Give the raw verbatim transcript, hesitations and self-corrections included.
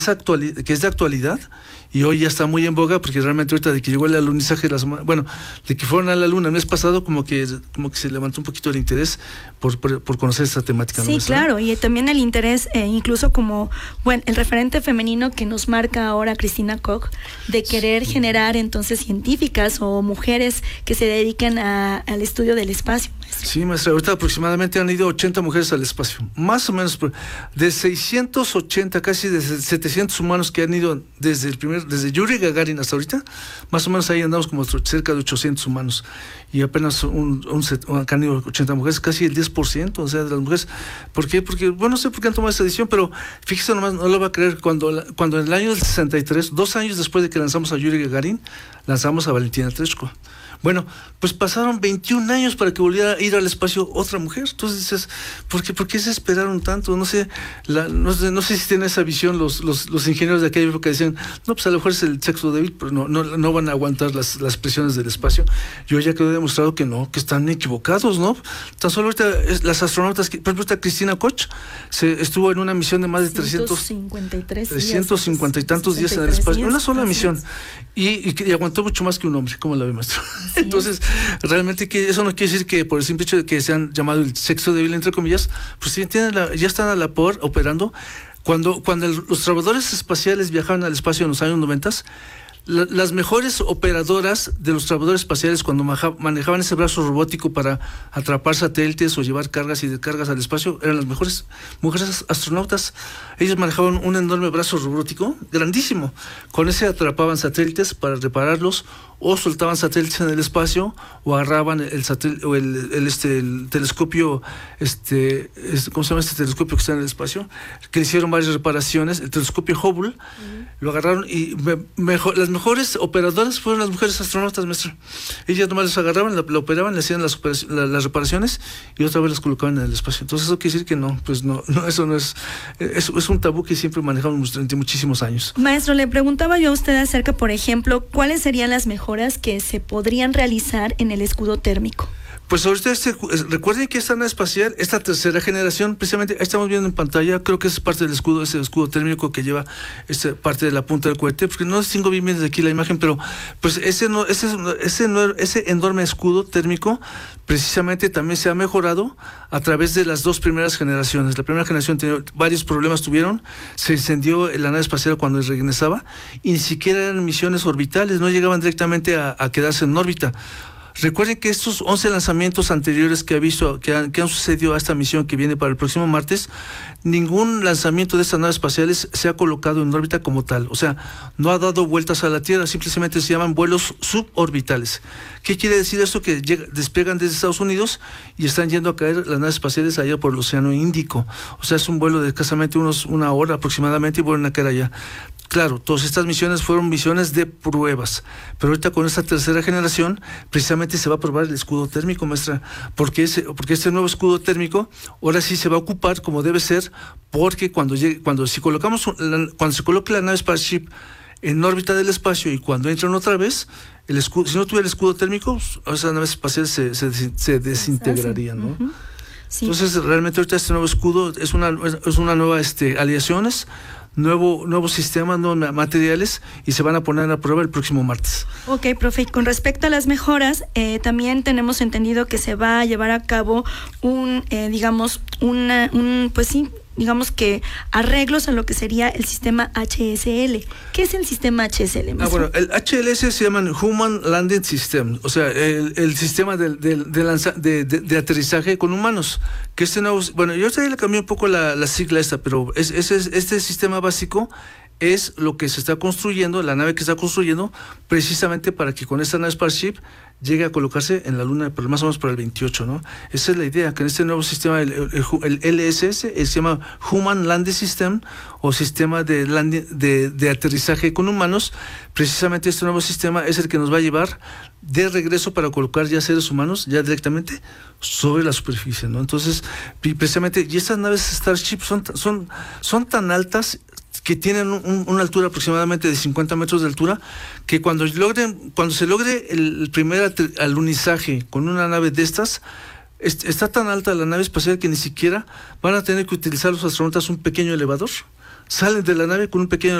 actuali- que es de actualidad y hoy ya está muy en boga porque realmente ahorita de que llegó el alunizaje la semana, bueno, de que fueron a la luna el mes pasado como que como que se levantó un poquito el interés por, por, por conocer esta temática. Sí, ¿no? claro, y también el interés eh, incluso como, bueno, el referente femenino que nos marca ahora Christina Koch, de querer sí. generar entonces científicas o mujeres que se dediquen a, al estudio del espacio. Maestra. Sí, maestra, ahorita aproximadamente han ido ochenta mujeres al espacio, más o menos de seiscientos ochenta, casi de setecientos humanos que han ido desde el primer desde Yuri Gagarin hasta ahorita, más o menos ahí andamos como cerca de ochocientos humanos y apenas un, un, un acá han ido ochenta mujeres, casi el diez por ciento, o sea, de las mujeres. ¿Por qué? Porque, bueno, no sé por qué han tomado esa decisión, pero fíjese nomás, no lo va a creer, cuando, cuando en el año del sesenta y tres, dos años después de que lanzamos a Yuri Gagarin, lanzamos a Valentina Tereshkova. Bueno, pues pasaron veintiún años para que volviera a ir al espacio otra mujer. Entonces dices, ¿por qué, por qué se esperaron tanto? No sé, la, no sé, no sé si tienen esa visión los, los, los ingenieros de aquella época que decían, no, pues a lo mejor es el sexo débil, pero no, no, no van a aguantar las, las presiones del espacio. Yo ya quedó demostrado que no, que están equivocados, ¿no? Tan solo ahorita es, las astronautas, por ejemplo, esta Christina Koch se estuvo en una misión de más de trescientos cincuenta y tres trescientos cincuenta y tantos días en el espacio, una sola misión, y, y, y aguantó mucho más que un hombre, ¿cómo la ve, maestro? Entonces, realmente que eso no quiere decir que por el simple hecho de que se han llamado el sexo débil, entre comillas, pues sí, tienen la, ya están a la por operando. Cuando, cuando el, los trabajadores espaciales viajaban al espacio en los años noventas, la, las mejores operadoras de los trabajadores espaciales cuando maja, manejaban ese brazo robótico para atrapar satélites o llevar cargas y descargas al espacio, eran las mejores mujeres astronautas. Ellos manejaban un enorme brazo robótico, grandísimo. Con ese atrapaban satélites para repararlos, o soltaban satélites en el espacio, o agarraban el satélite, o el, el, este, el telescopio, este, este, ¿cómo se llama este telescopio que está en el espacio? Que hicieron varias reparaciones, el telescopio Hubble, uh-huh. Lo agarraron y me, mejor, las mejores operadoras fueron las mujeres astronautas, maestro. Ellas nomás los agarraban, la, la operaban, le hacían las, la, las reparaciones y otra vez las colocaban en el espacio. Entonces eso quiere decir que no, pues no, no eso no es, es, es un tabú que siempre manejamos durante muchísimos años. Maestro, le preguntaba yo a usted acerca, por ejemplo, ¿cuáles serían las mejores que se podrían realizar en el escudo térmico? Pues ahorita este, recuerden que esta nave espacial, esta tercera generación, precisamente ahí estamos viendo en pantalla, creo que es parte del escudo, ese escudo térmico que lleva esta parte de la punta del cohete, porque no distingo bien desde aquí la imagen, pero pues ese no, ese, ese, ese enorme escudo térmico precisamente también se ha mejorado a través de las dos primeras generaciones. La primera generación tenía varios problemas, tuvieron, se incendió la nave espacial cuando regresaba y ni siquiera eran misiones orbitales, no llegaban directamente a, a quedarse en órbita. Recuerden que estos once lanzamientos anteriores que ha visto, que han, que han sucedido a esta misión que viene para el próximo martes, ningún lanzamiento de estas naves espaciales se ha colocado en órbita como tal, o sea, no ha dado vueltas a la Tierra, simplemente se llaman vuelos suborbitales. ¿Qué quiere decir esto? Que llega, despegan desde Estados Unidos y están yendo a caer las naves espaciales allá por el Océano Índico, o sea, es un vuelo de escasamente unos una hora aproximadamente y vuelven a caer allá. Claro, todas estas misiones fueron misiones de pruebas, pero ahorita con esta tercera generación precisamente se va a probar el escudo térmico, maestra, porque ese, porque este nuevo escudo térmico ahora sí se va a ocupar como debe ser, porque cuando llegue, cuando si colocamos la, cuando se coloque la nave Starship en órbita del espacio y cuando entran otra vez, el escudo, si no tuviera el escudo térmico, esas naves espaciales se, se, se desintegrarían, ¿no? Uh-huh. Sí. Entonces realmente ahorita este nuevo escudo es una, es una nueva este, aleaciones, nuevo nuevos sistemas, nuevos materiales y se van a poner a prueba el próximo martes. Ok, profe, con respecto a las mejoras, eh, también tenemos entendido que se va a llevar a cabo un, eh, digamos, una, un, pues sí, digamos que arreglos a lo que sería el sistema H S L. ¿Qué es el sistema H S L? Ah, bueno, el H L S se llama Human Landing System, o sea, el, el sistema de, de, de, lanza, de, de, de aterrizaje con humanos. Que este nuevo, bueno, yo ahorita le cambié un poco la, la sigla esta, pero es, es, es, este sistema básico es lo que se está construyendo, la nave que está construyendo, precisamente para que con esta nave Starship llegue a colocarse en la Luna, pero más o menos para el veintiocho, ¿no? Esa es la idea, que en este nuevo sistema, el, el, el L S S, se llama Human Landing System, o sistema de, landing, de, de aterrizaje con humanos. Precisamente este nuevo sistema es el que nos va a llevar de regreso para colocar ya seres humanos ya directamente sobre la superficie, ¿no? Entonces, precisamente, y estas naves Starship son, son, son tan altas que tienen un, una altura aproximadamente de cincuenta metros de altura, que cuando logren, cuando se logre el, el primer alunizaje con una nave de estas, est, está tan alta la nave espacial que ni siquiera van a tener que utilizar los astronautas un pequeño elevador, salen de la nave con un pequeño